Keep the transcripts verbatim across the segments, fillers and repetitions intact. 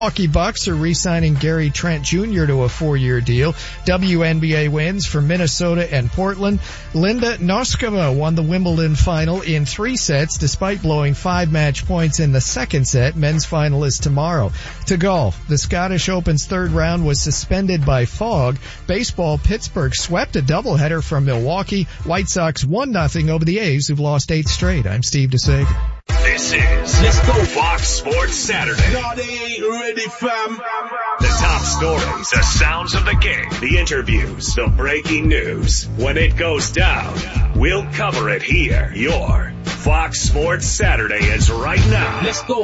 Milwaukee Bucks are re-signing Gary Trent Junior to a four-year deal. W N B A wins for Minnesota and Portland. Linda Noskova won the Wimbledon final in three sets despite blowing five match points in the second set. Men's final is tomorrow. To golf, the Scottish Open's third round was suspended by fog. Baseball, Pittsburgh swept a doubleheader from Milwaukee. White Sox won nothing over the A's, who've lost eight straight. I'm Steve DeSager. This is Let's Go Fox Sports Saturday. No, they ain't ready, fam. The top stories, the sounds of the game, the interviews, the breaking news. When it goes down, we'll cover it here. Your Fox Sports Saturday is right now. Let's go.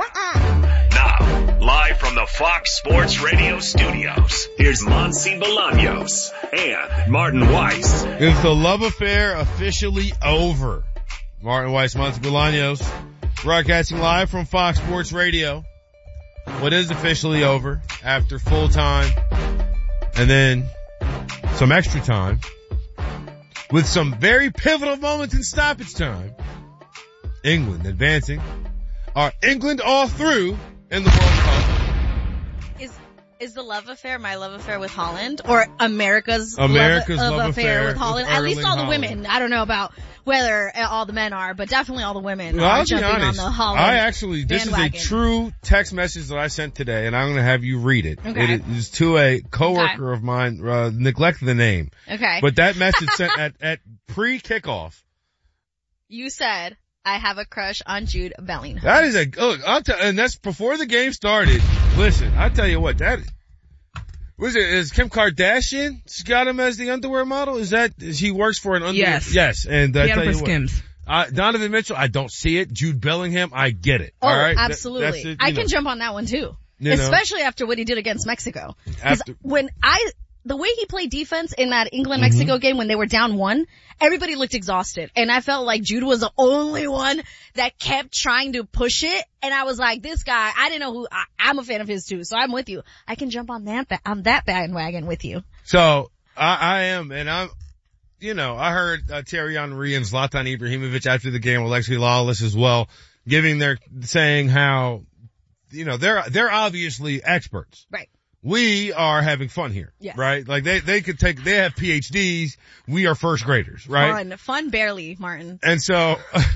Now, live from the Fox Sports Radio studios, here's Monsi Bolaños and Martin Weiss. Is the love affair officially over? Martin Weiss, Monsi Bolaños, broadcasting live from Fox Sports Radio. What is officially over after full time and then some extra time with some very pivotal moments in stoppage time. England advancing. Are England all through in the World Cup? Is is the love affair my love affair with Holland or America's, America's love, love, love affair, affair with Holland? with At least all the Holland. women. I don't know about whether all the men are, but definitely all the women Well, are I'll be jumping honest. on the Holland I actually, this bandwagon. is a true text message that I sent today, and I'm going to have you read it. Okay. It is to a coworker of mine, uh, neglect the name. Okay. But that message sent at, at pre-kickoff. You said, I have a crush on Jude Bellingham. That is a, look, I'll tell, and that's before the game started. Listen, I tell you what, that, was it, is Kim Kardashian? She's got him as the underwear model? Is that, he works for an underwear? Yes. Yes, and I He had tell him you for what. Skims. Uh, Donovan Mitchell, I don't see it. Jude Bellingham, I get it. Oh, all right? absolutely. That, that's it, I you can know. jump on that one too. You know. Especially after what he did against Mexico. 'Cause After- when I, the way he played defense in that England-Mexico Mm-hmm. game when they were down one, everybody looked exhausted. And I felt like Jude was the only one that kept trying to push it. And I was like, this guy, I didn't know who, I, I'm a fan of his too. So I'm with you. I can jump on that, ba- on that bandwagon with you. So, I, I am, and I'm, you know, I heard uh, Thierry Henry and Zlatan Ibrahimovic after the game, Alexi Lawless as well, giving their, saying how, you know, they're, they're obviously experts. Right. We are having fun here. Yes. Right? Like they, they could take, they have P H Ds. We are first graders, right? Fun. Fun barely, Martin. And so,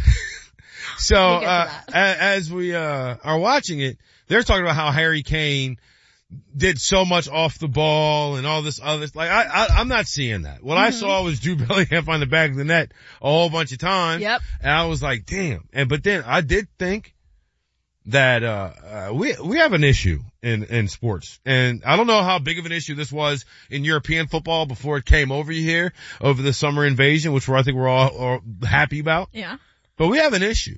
so, We'll get to uh, that. a- as we, uh, are watching it, they're talking about how Harry Kane did so much off the ball and all this other, like, I, I, I'm not seeing that. What I Mm-hmm. saw was Jude Bellingham on the back of the net a whole bunch of times. Yep. And I was like, damn. And, but then I did think that, uh, uh, we, we have an issue in, in sports. And I don't know how big of an issue this was in European football before it came over here, over the summer invasion, which we're, I think we're all, all happy about. Yeah. But we have an issue.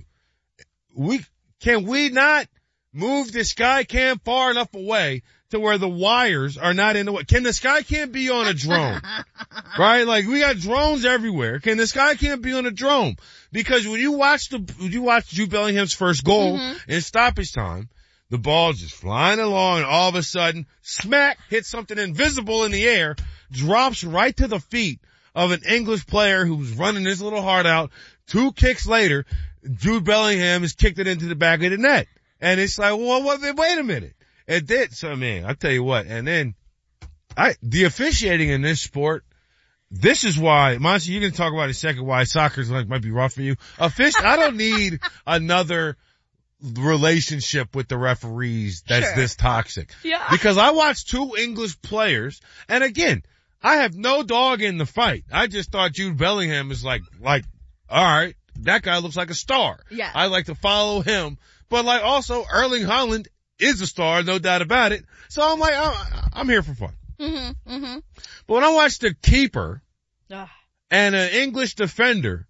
We, can we not move the sky cam far enough away to where the wires are not in the way? Can the sky cam be on a drone? Right? Like we got drones everywhere. Can the sky cam be on a drone? Because when you watch the, when you watch Jude Bellingham's first goal Mm-hmm. in stoppage time, the ball's just flying along and all of a sudden, smack, hits something invisible in the air, drops right to the feet of an English player who's running his little heart out. Two kicks later, Jude Bellingham has kicked it into the back of the net. And it's like, well, what, wait a minute. It did. So, man, I'll tell you what. And then, I, the officiating in this sport, this is why, Monty, you can talk about in a second why soccer's like, might be rough for you. Offici- I don't need another relationship with the referees that's Sure. this toxic. Yeah. Because I watched two English players, and again, I have no dog in the fight. I just thought Jude Bellingham is like, like, alright, that guy looks like a star. Yeah. I like to follow him. But like also, Erling Haaland is a star, no doubt about it. So I'm like, I'm, I'm here for fun. Mm-hmm. Mm-hmm. But when I watched the keeper Ugh. and an English defender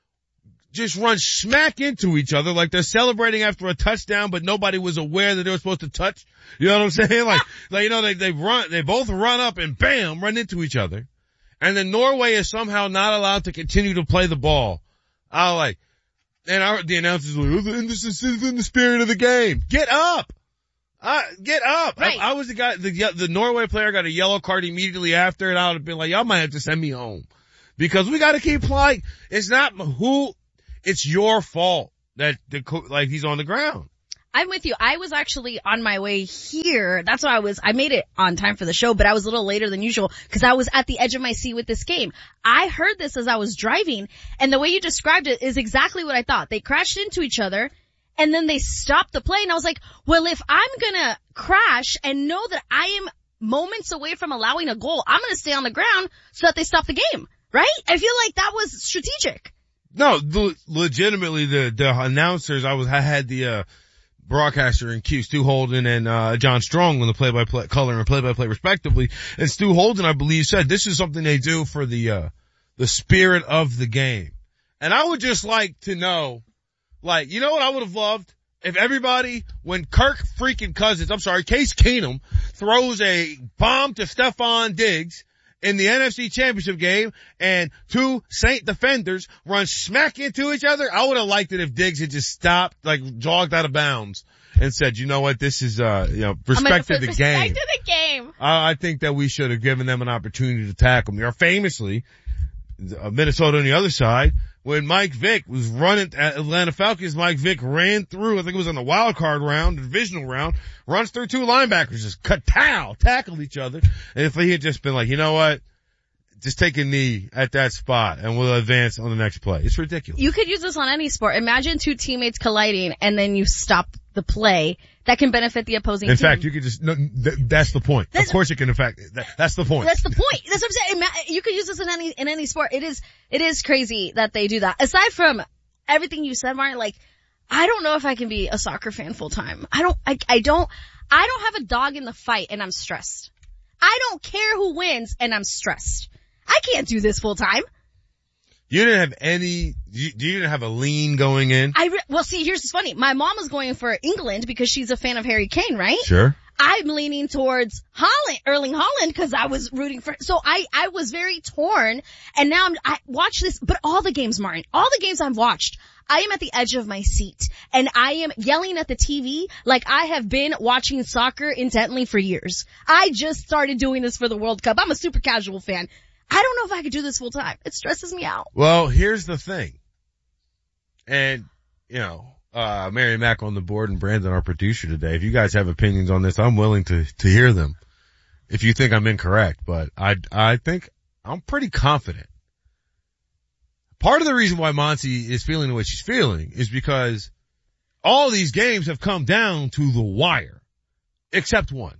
just run smack into each other like they're celebrating after a touchdown, but nobody was aware that they were supposed to touch. You know what I'm saying? Like, like, you know, they, they run, they both run up and bam, run into each other. And then Norway is somehow not allowed to continue to play the ball. I like, and I heard the announcers like, oh, this is in the spirit of the game. Get up! Uh, get up! Right. I, I was the guy, the, the Norway player got a yellow card immediately after, and I would have been like, y'all might have to send me home. Because we gotta keep playing. It's not who, it's your fault that the, like he's on the ground. I'm with you. I was actually on my way here. That's why I was, I made it on time for the show, but I was a little later than usual because I was at the edge of my seat with this game. I heard this as I was driving, and the way you described it is exactly what I thought. They crashed into each other, and then they stopped the play, and I was like, well, if I'm gonna crash and know that I am moments away from allowing a goal, I'm gonna stay on the ground so that they stop the game, right? I feel like that was strategic. No, the, legitimately, the, the announcers, I was, I had the, uh, broadcaster in Q, Stu Holden and, uh, John Strong on the play-by-play, color and play-by-play respectively. And Stu Holden, I believe, said this is something they do for the, uh, the spirit of the game. And I would just like to know, like, you know what I would have loved? If everybody, when Kirk freaking Cousins, I'm sorry, Case Keenum throws a bomb to Stephon Diggs in the N F C Championship game and two Saint defenders run smack into each other, I would have liked it if Diggs had just stopped, like jogged out of bounds and said, you know what, this is, uh, you know, respect to the respect game. Respect to the game. I, I think that we should have given them an opportunity to tackle me. Or famously, uh, Minnesota on the other side, when Mike Vick was running at Atlanta Falcons, Mike Vick ran through, I think it was on the wild card round, the divisional round, runs through two linebackers, just cut-tow, tackled each other. And if he had just been like, you know what, just take a knee at that spot and we'll advance on the next play. It's ridiculous. You could use this on any sport. Imagine two teammates colliding and then you stop the play. That can benefit the opposing in team. In fact, you could just, no, th- that's the point. That's, of course it can, in fact, that, that's the point. That's the point. That's what I'm saying. You could use this in any, in any sport. It is, it is crazy that they do that. Aside from everything you said, Martin, like, I don't know if I can be a soccer fan full time. I don't, I, I don't, I don't have a dog in the fight and I'm stressed. I don't care who wins and I'm stressed. I can't do this full time. You didn't have any, you, you didn't have a lean going in? I, re- well see, here's what's funny. My mom was going for England because she's a fan of Harry Kane, right? Sure. I'm leaning towards Holland, Erling Haaland, because I was rooting for, so I, I was very torn, and now I'm, I watch this, but all the games, Martin, all the games I've watched, I am at the edge of my seat, and I am yelling at the T V like I have been watching soccer intently for years. I just started doing this for the World Cup. I'm a super casual fan. I don't know if I could do this full time. It stresses me out. Well, here's the thing. And, you know, uh, Mary Mack on the board and Brandon, our producer today, if you guys have opinions on this, I'm willing to, to hear them. If you think I'm incorrect, but I, I think I'm pretty confident. Part of the reason why Monty is feeling the way she's feeling is because all these games have come down to the wire, except one.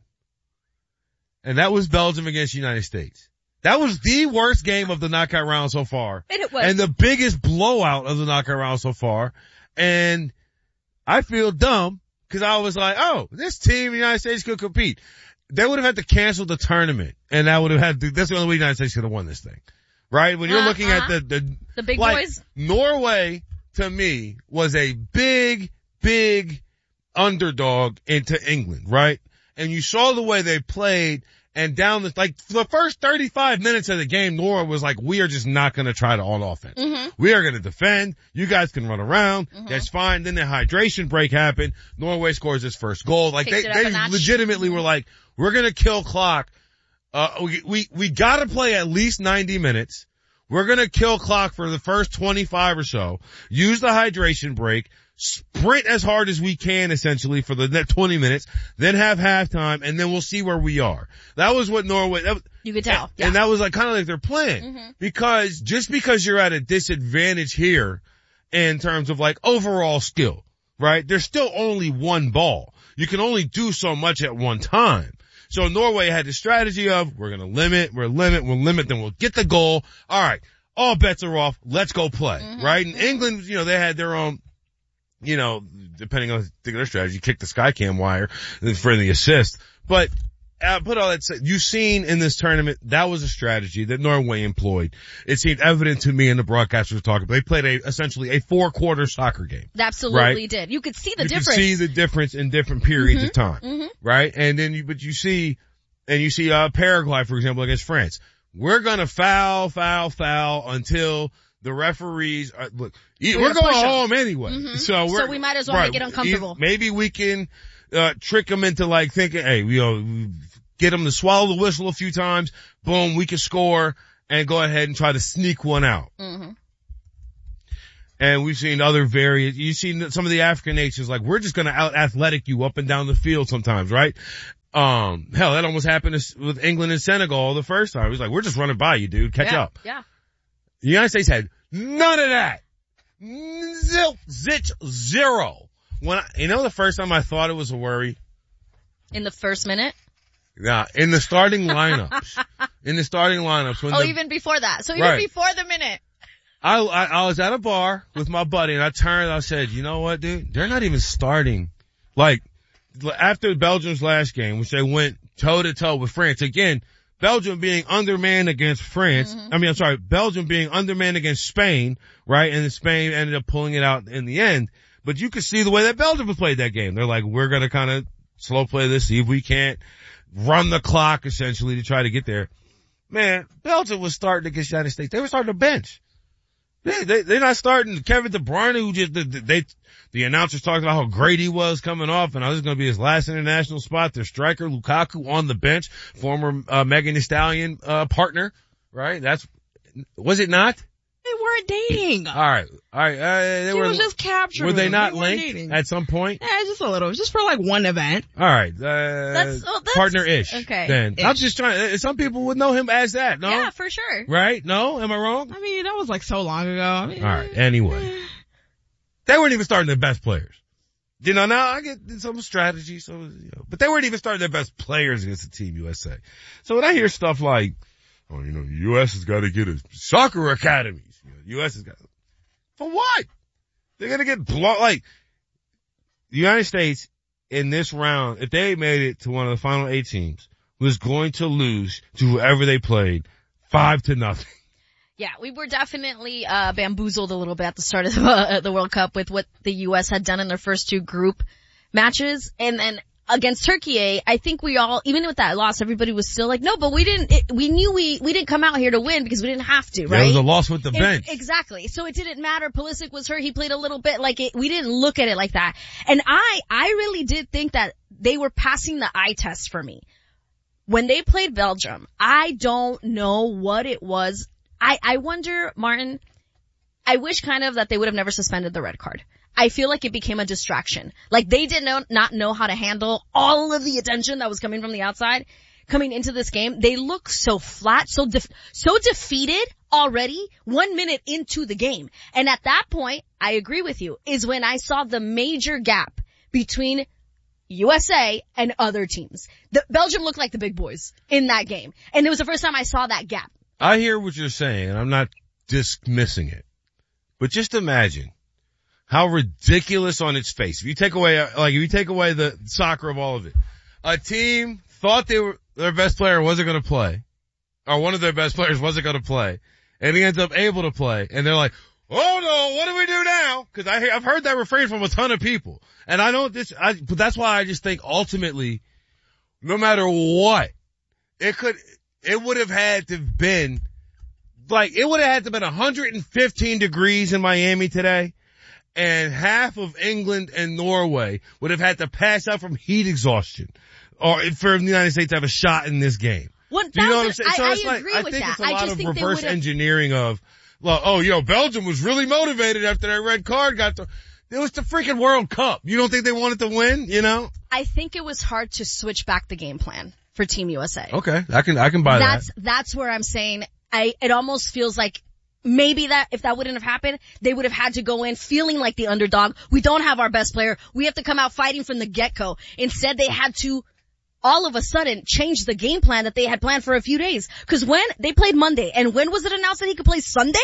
And that was Belgium against the United States. That was the worst game of the knockout round so far. And it was. And the biggest blowout of the knockout round so far. And I feel dumb because I was like, oh, this team in the United States could compete. They would have had to cancel the tournament. And that would have had to, that's the only way the United States could have won this thing. Right? When you're uh, looking uh-huh. at the, the, the big like, boys. Norway to me was a big, big underdog into England, right? And you saw the way they played. And down the, like, for the first thirty-five minutes of the game, Norway was like, we are just not going to try to on offense. Mm-hmm. We are going to defend. You guys can run around. Mm-hmm. That's fine. Then the hydration break happened. Norway scores its first goal. Like, Picked they, it up they a notch. legitimately were like, we're going to kill clock. Uh, we, we, we got to play at least ninety minutes. We're going to kill clock for the first twenty-five or so. Use the hydration break. Sprint as hard as we can, essentially, for the next twenty minutes, then have halftime, and then we'll see where we are. That was what Norway, that, you could tell. And, Yeah. and that was like kind of like their plan. Mm-hmm. Because just because you're at a disadvantage here in terms of like overall skill, right? There's still only one ball. You can only do so much at one time. So Norway had the strategy of, we're gonna limit, we're limit, we'll limit, then we'll get the goal. Alright, all bets are off, let's go play, mm-hmm. right? And England, you know, they had their own, you know, depending on their strategy, kick the Skycam wire for the assist. But, uh, put all that said, you've seen in this tournament, that was a strategy that Norway employed. It seemed evident to me, and the broadcasters were talking, they played a, essentially a four-quarter soccer game. They absolutely right? did. You could see the you difference. You could see the difference in different periods mm-hmm. of time. Mm-hmm. Right? And then you, but you see, and you see, uh, Paraguay, for example, against France. We're gonna foul, foul, foul until the referees are, look, we're, we're going home anyway. Mm-hmm. So we're, so we might as well right, make it uncomfortable. Maybe we can, uh, trick them into like thinking, hey, you know, get them to swallow the whistle a few times. Boom, we can score and go ahead and try to sneak one out. Mm-hmm. And we've seen other various, you've seen some of the African nations, like, we're just gonna out athletic you up and down the field sometimes, right? Um, hell, that almost happened with England and Senegal the first time. It was like, we're just running by you, dude. Catch yeah, up. Yeah. The United States had none of that. Zilch, zitch, zero. When I, you know the first time I thought it was a worry? In the first minute? Yeah, in the starting lineups. in the starting lineups. When oh, the, even before that. So even right. before the minute. I, I, I was at a bar with my buddy and I turned and I said, you know what, dude? They're not even starting. Like, after Belgium's last game, which they went toe to toe with France. Again, Belgium being undermanned against France. Mm-hmm. I mean, I'm sorry, Belgium being undermanned against Spain, right? And Spain ended up pulling it out in the end. But you could see the way that Belgium has played that game. They're like, we're gonna kind of slow play this, see if we can't run the clock essentially to try to get there. Man, Belgium was starting against the United States. They were starting to bench. They, they, they're not starting Kevin De Bruyne, who just, they, they, the announcers talked about how great he was coming off, and I was going to be his last international spot. Their striker, Lukaku, on the bench, former, uh, Megan Thee Stallion, uh, partner, right? That's, was it not? They weren't dating. All right. All right. Uh, they she were was just captured. Were they them. not they linked dating. at some point? Yeah, just a little. Just for like one event. All right. Uh, that's, oh, that's, partner-ish. Okay. Then. Ish. I'm just trying, some people would know him as that, no? Yeah, for sure. Right? No? Am I wrong? I mean, that was like so long ago. I mean, all right. Anyway. They weren't even starting their best players. You know, now I get some strategy, so, you know, but they weren't even starting their best players against the Team U S A. So when I hear stuff like, oh, you know, the U S has got to get a soccer academies. You know, the U S has got, for what? They're going to get blown, like, the United States in this round, if they made it to one of the final eight teams, was going to lose to whoever they played five to nothing. Yeah, we were definitely uh bamboozled a little bit at the start of the, uh, the World Cup with what the U S had done in their first two group matches. And then against Turkey, I think we all, even with that loss, everybody was still like, no, but we didn't, it, we knew we, we didn't come out here to win because we didn't have to, right? It was a loss with the bench. It, exactly. So it didn't matter. Pulisic was hurt. He played a little bit. Like it, we didn't look at it like that. And I, I really did think that they were passing the eye test for me. When they played Belgium, I don't know what it was. I, I wonder, Martin, I wish kind of that they would have never suspended the red card. I feel like it became a distraction. Like they did not, not know how to handle all of the attention that was coming from the outside coming into this game. They look so flat, so def- so defeated already one minute into the game. And at that point, I agree with you, is when I saw the major gap between U S A and other teams. The, Belgium looked like the big boys in that game. And it was the first time I saw that gap. I hear what you're saying, and I'm not dismissing it. But just imagine how ridiculous on its face. If you take away, like, if you take away the soccer of all of it, a team thought they were, their best player wasn't going to play, or one of their best players wasn't going to play, and he ends up able to play, and they're like, oh no, what do we do now? Cause I hear, I've heard that refrain from a ton of people. And I don't this, I, but that's why I just think ultimately, no matter what, it could, it would have had to have been, like, it would have had to have been one hundred fifteen degrees in Miami today, and half of England and Norway would have had to pass out from heat exhaustion, or for the United States to have a shot in this game. One Do you know what I'm thousand, saying? So I, it's I like, agree I with think that. it's a I lot just of think they reverse would've- engineering of, well, oh, yo, Belgium was really motivated after that red card got to, it was the freaking World Cup. You don't think they wanted to win, you know? I think it was hard to switch back the game plan for Team U S A. Okay, I can, I can buy that's, that. That's where I'm saying I, it almost feels like maybe that if that wouldn't have happened, they would have had to go in feeling like the underdog. We don't have our best player. We have to come out fighting from the get-go. Instead, they had to all of a sudden change the game plan that they had planned for a few days. Cause when they played Monday, and when was it announced that he could play Sunday?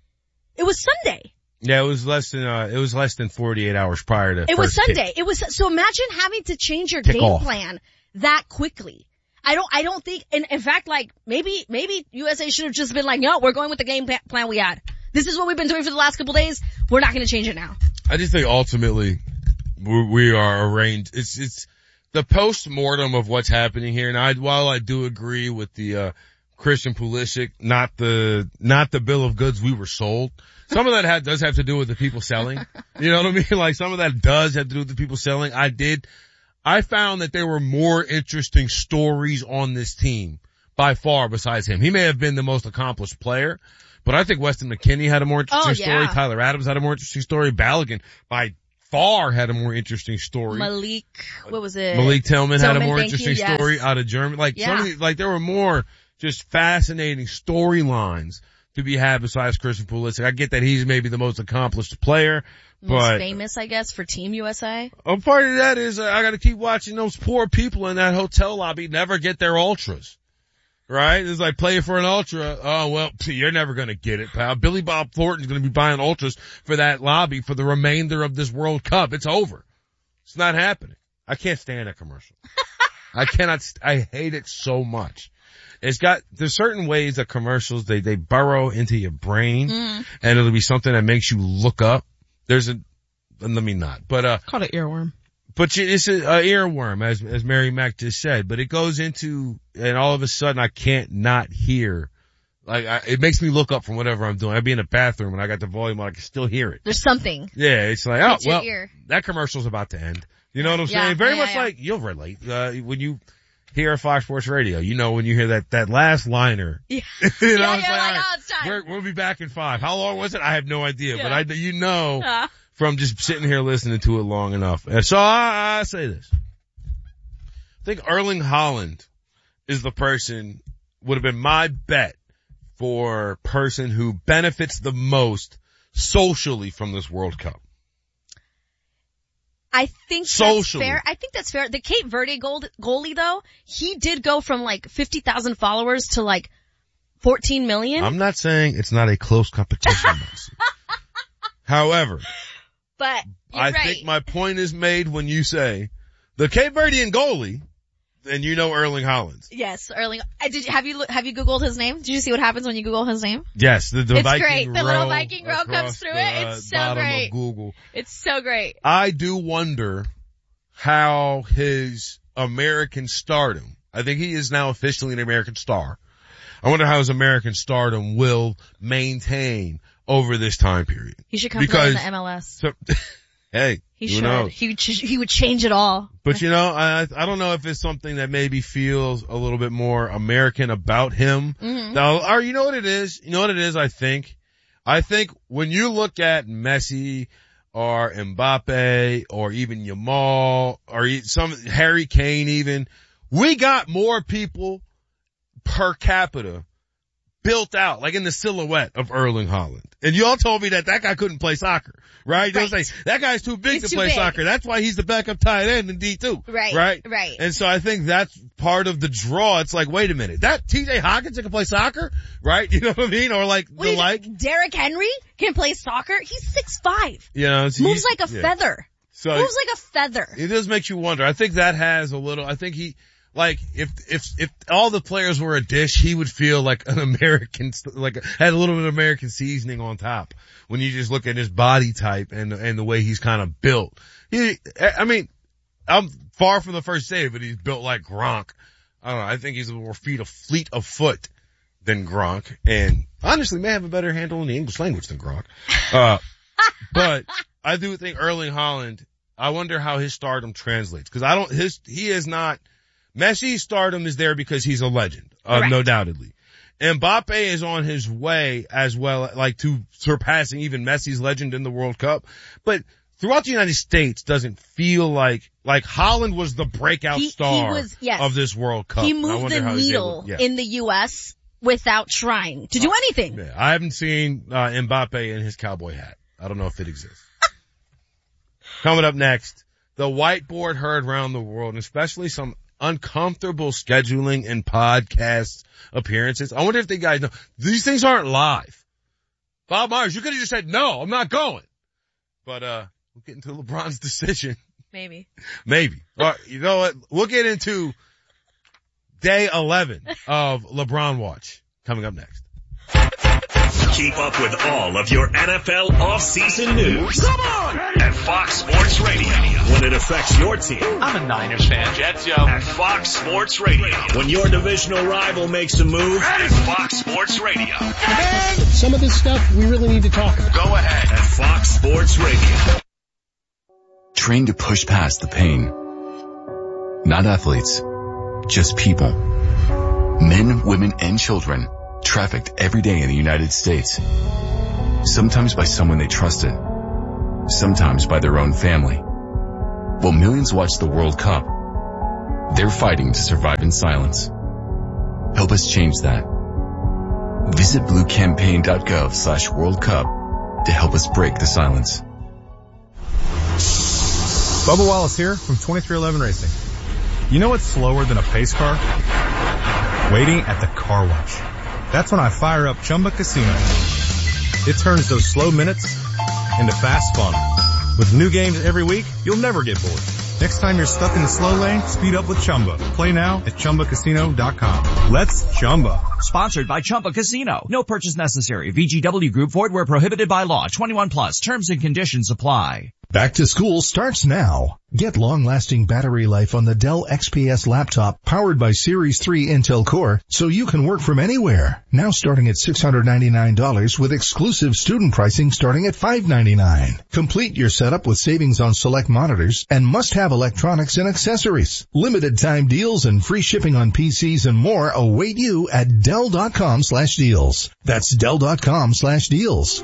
It was Sunday. Yeah, it was less than, uh, it was less than forty-eight hours prior to It was first Sunday. kick. It was, so imagine having to change your Kick game off. plan that quickly. I don't, I don't think, in, in fact, like, maybe, maybe U S A should have just been like, no, we're going with the game pa- plan we had. This is what we've been doing for the last couple days. We're not going to change it now. I just think ultimately we, we are arranged. It's, it's the post-mortem of what's happening here. And I, while I do agree with the, uh, Christian Pulisic, not the, not the bill of goods we were sold. Some of that ha- does have to do with the people selling. You know what I mean? Like some of that does have to do with the people selling. I did, I found that there were more interesting stories on this team by far besides him. He may have been the most accomplished player, But I think Weston McKennie had a more interesting Oh, story. yeah. Tyler Adams had a more interesting story. Balogun, by far, had a more interesting story. Malik, what was it? Malik Tillman, had a Tillman, more thank interesting you, yes. story out of Germany. Like, Yeah. some of the, like, there were more just fascinating storylines to be had besides Christian Pulisic. I get that he's maybe the most accomplished player, Most but famous, I guess, for Team U S A. a part of that is uh, I gotta keep watching those poor people in that hotel lobby never get their ultras. Right? It's like play for an ultra. Oh, well, you're never gonna get it, pal. Billy Bob Thornton's gonna be buying ultras for that lobby for the remainder of this World Cup. It's over. It's not happening. I can't stand that commercial. I cannot, st- I hate it so much. It's got, there's certain ways that commercials, they, they burrow into your brain Mm. and it'll be something that makes you look up. There's a, let me not, but uh, Called an earworm. but you- it's a, a earworm, as, as Mary Mack just said, but it goes into, and all of a sudden I can't not hear. Like, I, it makes me look up from whatever I'm doing. I'd be in the bathroom and I got the volume on, I can still hear it. There's something. Yeah, it's like, oh, Hits your well, ear. that commercial's about to end. You know what I'm Yeah, saying? Very yeah, much yeah. like, you'll relate, uh, when you hear Fox Sports Radio, you know when you hear that, that last liner. Yeah. You know, Yeah, it's you're like, all oh, it's time. We're, we'll be back in five. How long was it? I have no idea, Yeah. but I, you know, Uh, from just sitting here listening to it long enough. And so I, I say this. I think Erling Haaland is the person, would have been my bet for person who benefits the most socially from this World Cup. I think that's Socially. fair. I think that's fair. The Cape Verde goal, goalie though, he did go from like fifty thousand followers to like fourteen million. I'm not saying it's not a close competition, Marcy. However, but you're I right. think my point is made when you say the Cape Verdean goalie, and you know Erling Haaland. Yes, Erling. uh, Did you, have you, have you Googled his name? Did you see what happens when you Google his name? Yes, the, the It's Viking great. The row little Viking row comes across through the, it. It's so bottom great. Of Google. It's so great. I do wonder how his American stardom, I think he is now officially an American star. I wonder how his American stardom will maintain over this time period. He should come Because- play in the M L S. So, hey, He who should. knows? He would, ch- he would change it all. But you know, I I don't know if it's something that maybe feels a little bit more American about him. Mhm. Now, or you know what it is? You know what it is, I think? I think when you look at Messi or Mbappe or even Yamal or e- some Harry Kane even, we got more people per capita built out, like in the silhouette of Erling Haaland. And you all told me that that guy couldn't play soccer, right? They Right. say, that guy's too big He's to too play big. soccer. That's why he's the backup tight end in D two. Right. Right? Right. And so I think that's part of the draw. It's like, wait a minute, that T J Hawkins can play soccer? Right? You know what I mean? Or like, What do the you like, think? Derrick Henry can play soccer. He's six five. you know, it's- Moves he's- like a yeah. feather. So Moves like a feather. it does make you wonder. I think that has a little, I think he, like, if, if, if all the players were a dish, he would feel like an American, like, had a little bit of American seasoning on top. When you just look at his body type and, and the way he's kind of built. He, I mean, I'm far from the first save, but he's built like Gronk. I don't know, I think he's a more feet of fleet of foot than Gronk. And honestly may have a better handle in the English language than Gronk. Uh, but I do think Erling Haaland, I wonder how his stardom translates. Cause I don't, his, he is not, Messi's stardom is there because he's a legend, uh, Correct. no doubtedly. Mbappe is on his way as well, like to surpassing even Messi's legend in the World Cup. But throughout the United States doesn't feel like, like Holland was the breakout He- he star was- yes. of this World Cup. He And I moved wonder the how he's needle able- yeah. in the U S without trying to do anything. Yeah, I haven't seen uh, Mbappe in his cowboy hat. I don't know if it exists. Coming up next, the whiteboard heard around the world, and especially some uncomfortable scheduling and podcast appearances. I wonder if the guys know these things aren't live. Bob Myers, you could have just said, no, I'm not going. But, uh, we'll get into LeBron's decision. Maybe. Maybe. Well, you know what? We'll get into day eleven of LeBron Watch coming up next. Keep up with all of your N F L offseason news. Come on! At Fox Sports Radio. When it affects your team. I'm a Niners fan. Jets, yo. At Fox Sports Radio. When your divisional rival makes a move. At Fox Sports Radio. Some of this stuff we really need to talk about. Go ahead. At Fox Sports Radio. Train to push past the pain. Not athletes, just people. Men, women, and children trafficked every day in the United States. Sometimes by someone they trusted, sometimes by their own family. While millions watch the World Cup, they're fighting to survive in silence. Help us change that. Visit bluecampaign.gov slash World Cup to help us break the silence. Bubba Wallace here from twenty-three eleven Racing. You know what's slower than a pace car? Waiting at the car wash. That's when I fire up Chumba Casino. It turns those slow minutes into fast fun. With new games every week, you'll never get bored. Next time you're stuck in the slow lane, speed up with Chumba. Play now at chumba casino dot com. Let's Chumba. Sponsored by Chumba Casino. No purchase necessary. V G W Group. Void where prohibited by law. twenty-one plus. Terms and conditions apply. Back to school starts now. Get long-lasting battery life on the Dell X P S laptop powered by Series three Intel Core so you can work from anywhere. Now starting at six hundred ninety-nine dollars with exclusive student pricing starting at five hundred ninety-nine dollars. Complete your setup with savings on select monitors and must-have electronics and accessories. Limited time deals and free shipping on P Cs and more await you at Dell.com slash deals. That's Dell.com slash deals.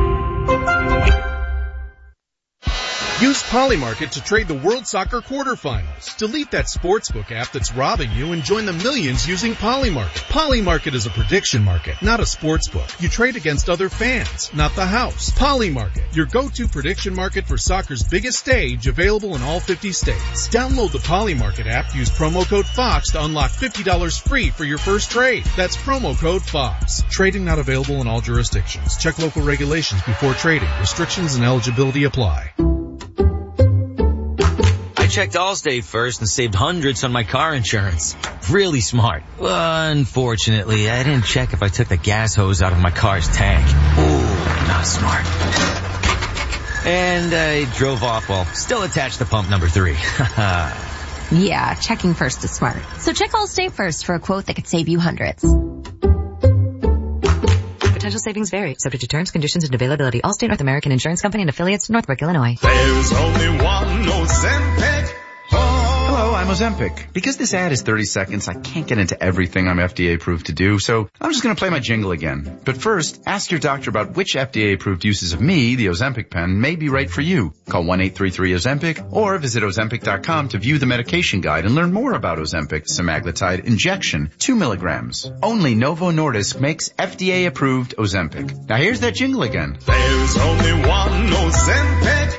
Use Polymarket to trade the World Soccer quarterfinals. Delete that sportsbook app that's robbing you and join the millions using Polymarket. Polymarket is a prediction market, not a sportsbook. You trade against other fans, not the house. Polymarket, your go-to prediction market for soccer's biggest stage, available in all fifty states. Download the Polymarket app, use promo code FOX to unlock fifty dollars free for your first trade. That's promo code FOX. Trading not available in all jurisdictions. Check local regulations before trading. Restrictions and eligibility apply. I checked Allstate first and saved hundreds on my car insurance. Really smart. Unfortunately, I didn't check if I took the gas hose out of my car's tank. Ooh, not smart. And I drove off while still attached to pump number three. Yeah, checking first is smart. So check Allstate first for a quote that could save you hundreds. Potential savings vary, subject to terms, conditions, and availability. Allstate North American Insurance Company and affiliates, Northbrook, Illinois. There's only one Ozempic. Hello, I'm Ozempic. Because this ad is thirty seconds, I can't get into everything I'm F D A approved to do, so I'm just going to play my jingle again. But first, ask your doctor about which F D A approved uses of me, the Ozempic pen, may be right for you. Call one eight three three Ozempic or visit Ozempic dot com to view the medication guide and learn more about Ozempic semaglutide injection, two milligrams. Only Novo Nordisk makes F D A approved Ozempic. Now here's that jingle again. There's only one Ozempic.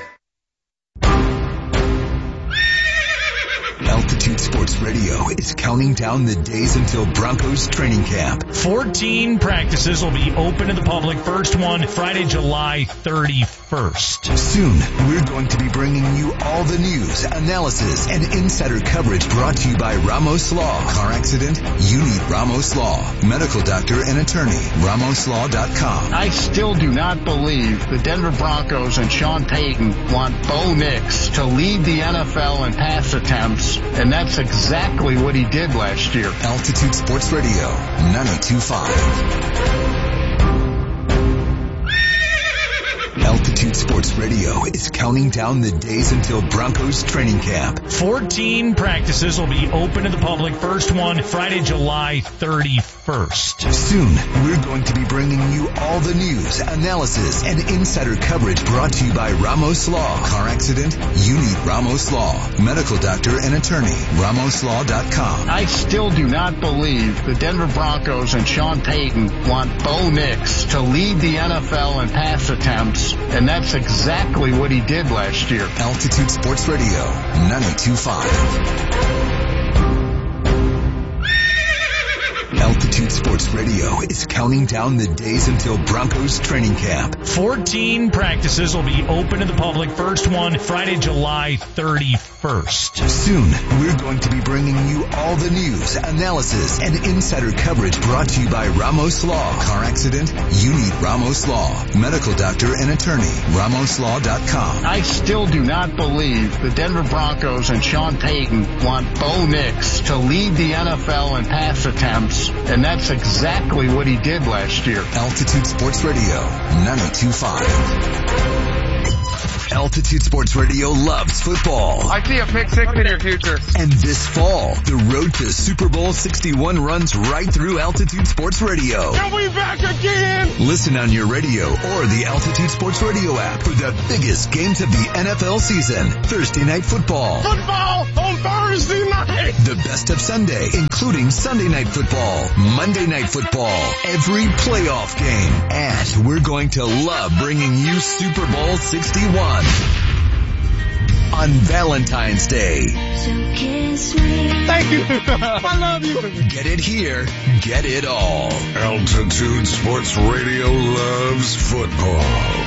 Altitude Sports Radio is counting down the days until Broncos training camp. fourteen practices will be open to the public. First one, Friday, July thirty-first. Soon, we're going to be bringing you all the news, analysis, and insider coverage brought to you by Ramos Law. Car accident? You need Ramos Law. Medical doctor and attorney. Ramos Law dot com. I still do not believe the Denver Broncos and Sean Payton want Bo Nix to lead the N F L in pass attempts. And that's exactly what he did last year. Altitude Sports Radio, ninety-two point five. Altitude Sports Radio is counting down the days until Broncos training camp. fourteen practices will be open to the public. First one, Friday, July thirty-first. Soon, we're going to be bringing you all the news, analysis, and insider coverage brought to you by Ramos Law. Car accident? You need Ramos Law. Medical doctor and attorney. Ramos Law dot com. I still do not believe the Denver Broncos and Sean Payton want Bo Nix to lead the N F L in pass attempts. And that's exactly what he did last year. Altitude Sports Radio, ninety-two point five. Altitude Sports Radio is counting down the days until Broncos training camp. fourteen practices will be open to the public. First one, Friday, July thirty-first. Soon, we're going to be bringing you all the news, analysis, and insider coverage brought to you by Ramos Law. Car accident? You need Ramos Law. Medical doctor and attorney. Ramos Law dot com. I still do not believe the Denver Broncos and Sean Payton want Bo Nix to lead the N F L in pass attempts. And that's exactly what he did last year. Altitude Sports Radio, ninety-two point five. Altitude Sports Radio loves football. I see a pick six in your future. And this fall, the road to Super Bowl sixty-one runs right through Altitude Sports Radio. Are we back again? Listen on your radio or the Altitude Sports Radio app for the biggest games of the N F L season. Thursday Night Football. Football on Thursday night. The best of Sunday, including Sunday Night Football, Monday Night Football, every playoff game. And we're going to love bringing you Super Bowl sixty-one on Valentine's Day. So kiss me. Thank you. I love you. Get it here. Get it all. Altitude Sports Radio loves football.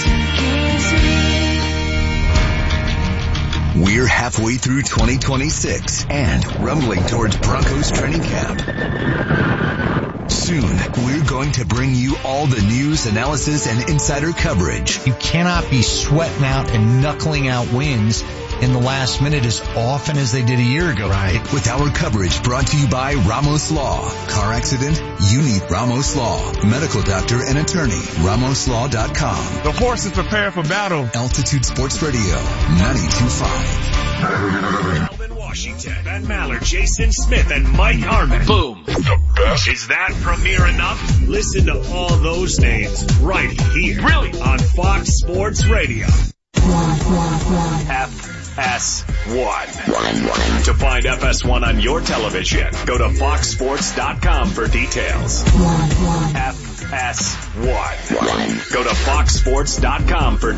We're halfway through twenty twenty-six and rumbling towards Broncos training camp. Soon, we're going to bring you all the news, analysis, and insider coverage. You cannot be sweating out and knuckling out wins in the last minute as often as they did a year ago. Right. With our coverage brought to you by Ramos Law. Car accident? You need Ramos Law. Medical doctor and attorney. Ramos Law dot com. The horse is prepared for battle. Altitude Sports Radio, ninety-two point five. Melvin Washington, Ben Maller, Jason Smith, and Mike Harmon. Boom. The best. Is that premier enough? Listen to all those names right here. Really? On Fox Sports Radio. F S one. To find F S one on your television, go to fox sports dot com for details. F S one. Go to fox sports dot com for